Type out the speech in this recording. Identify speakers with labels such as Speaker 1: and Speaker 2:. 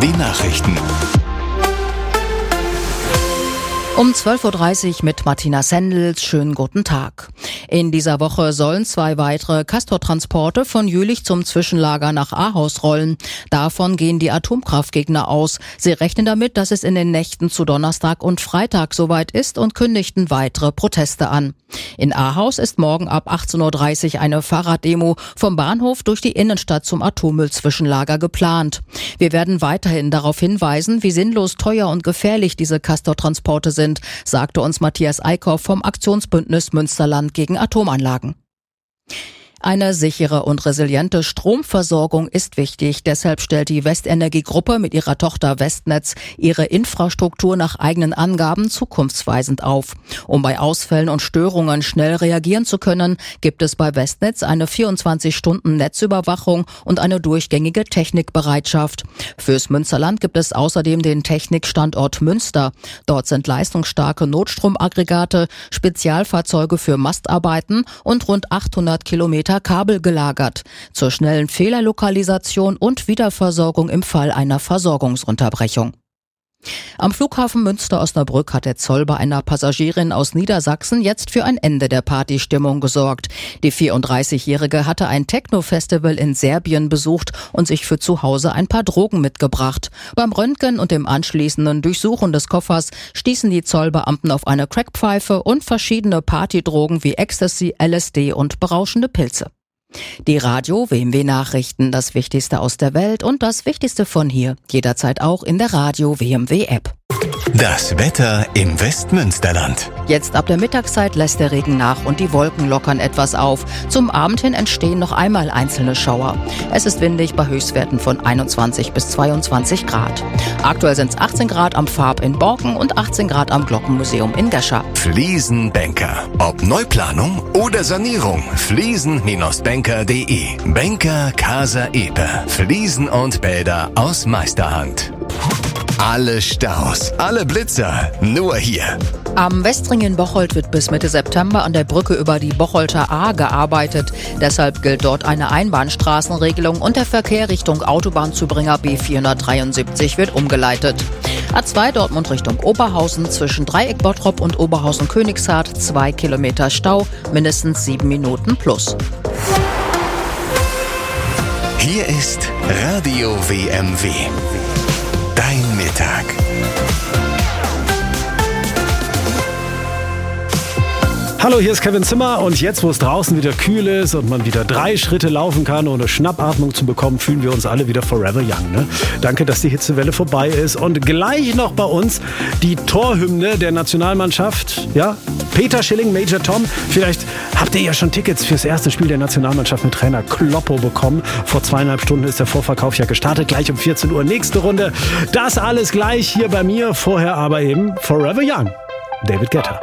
Speaker 1: Nachrichten.
Speaker 2: Um 12.30 Uhr mit Martina Sendels. Schönen guten Tag. In dieser Woche sollen 2 weitere Castor-Transporte von Jülich zum Zwischenlager nach Ahaus rollen. Davon gehen die Atomkraftgegner aus. Sie rechnen damit, dass es in den Nächten zu Donnerstag und Freitag soweit ist und kündigten weitere Proteste an. In Ahaus ist morgen ab 18.30 Uhr eine Fahrraddemo vom Bahnhof durch die Innenstadt zum Atommüll-Zwischenlager geplant. Wir werden weiterhin darauf hinweisen, wie sinnlos, teuer und gefährlich diese Castor-Transporte sind, sagte uns Matthias Eickhoff vom Aktionsbündnis Münsterland gegen Atomanlagen. Eine sichere und resiliente Stromversorgung ist wichtig. Deshalb stellt die Westenergie-Gruppe mit ihrer Tochter Westnetz ihre Infrastruktur nach eigenen Angaben zukunftsweisend auf. Um bei Ausfällen und Störungen schnell reagieren zu können, gibt es bei Westnetz eine 24-Stunden-Netzüberwachung und eine durchgängige Technikbereitschaft. Fürs Münsterland gibt es außerdem den Technikstandort Münster. Dort sind leistungsstarke Notstromaggregate, Spezialfahrzeuge für Mastarbeiten und rund 800 Kilometer Kabel gelagert, zur schnellen Fehlerlokalisation und Wiederversorgung im Fall einer Versorgungsunterbrechung. Am Flughafen Münster-Osnabrück hat der Zoll bei einer Passagierin aus Niedersachsen jetzt für ein Ende der Partystimmung gesorgt. Die 34-Jährige hatte ein Techno-Festival in Serbien besucht und sich für zu Hause ein paar Drogen mitgebracht. Beim Röntgen und dem anschließenden Durchsuchen des Koffers stießen die Zollbeamten auf eine Crackpfeife und verschiedene Partydrogen wie Ecstasy, LSD und berauschende Pilze. Die Radio WMW Nachrichten, das Wichtigste aus der Welt und das Wichtigste von hier, jederzeit auch in der Radio WMW App.
Speaker 1: Das Wetter im Westmünsterland.
Speaker 2: Jetzt ab der Mittagszeit lässt der Regen nach und die Wolken lockern etwas auf. Zum Abend hin entstehen noch einmal einzelne Schauer. Es ist windig bei Höchstwerten von 21 bis 22 Grad. Aktuell sind es 18 Grad am Farb in Borken und 18 Grad am Glockenmuseum in Gescher.
Speaker 1: Fliesenbänker. Ob Neuplanung oder Sanierung. Fliesen-Banker.de. Banker Casa Epe. Fliesen und Bäder aus Meisterhand. Alle Staus, alle Blitzer, nur hier.
Speaker 2: Am Westring in Bocholt wird bis Mitte September an der Brücke über die Bocholter Ahr gearbeitet. Deshalb gilt dort eine Einbahnstraßenregelung und der Verkehr Richtung Autobahnzubringer B473 wird umgeleitet. A2 Dortmund Richtung Oberhausen zwischen Dreieck Bottrop und Oberhausen-Königshardt 2 Kilometer Stau, mindestens 7 Minuten plus.
Speaker 1: Hier ist Radio WMW. Dein Mittag.
Speaker 3: Hallo, hier ist Kevin Zimmer und jetzt, wo es draußen wieder kühl ist und man wieder 3 Schritte laufen kann, ohne Schnappatmung zu bekommen, fühlen wir uns alle wieder forever young. Ne? Danke, dass die Hitzewelle vorbei ist und gleich noch bei uns die Torhymne der Nationalmannschaft. Ja, Peter Schilling, Major Tom. Vielleicht habt ihr ja schon Tickets fürs erste Spiel der Nationalmannschaft mit Trainer Kloppo bekommen. Vor 2,5 Stunden ist der Vorverkauf ja gestartet. Gleich um 14 Uhr nächste Runde. Das alles gleich hier bei mir. Vorher aber eben Forever Young. David Guetta.